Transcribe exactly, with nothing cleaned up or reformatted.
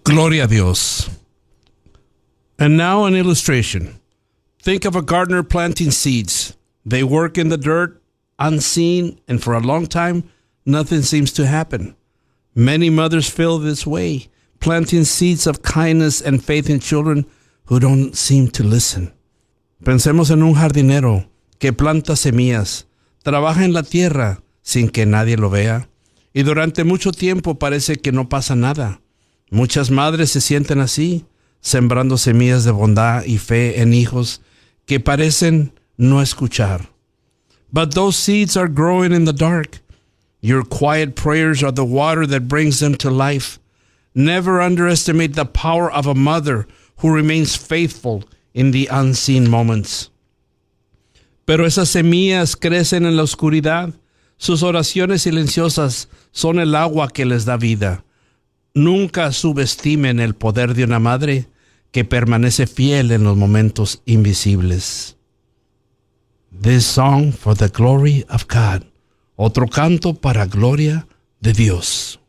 Gloria a Dios. And now an illustration. Think of a gardener planting seeds. They work in the dirt, unseen, and for a long time, nothing seems to happen. Many mothers feel this way, planting seeds of kindness and faith in children who don't seem to listen. Pensemos en un jardinero que planta semillas, trabaja en la tierra sin que nadie lo vea, y durante mucho tiempo parece que no pasa nada. Muchas madres se sienten así, sembrando semillas de bondad y fe en hijos que parecen no escuchar. But those seeds are growing in the dark. Your quiet prayers are the water that brings them to life. Never underestimate the power of a mother who remains faithful in the unseen moments. Pero esas semillas crecen en la oscuridad. Sus oraciones silenciosas son el agua que les da vida. Nunca subestimen el poder de una madre que permanece fiel en los momentos invisibles. This song for the glory of God. Otro canto para gloria de Dios.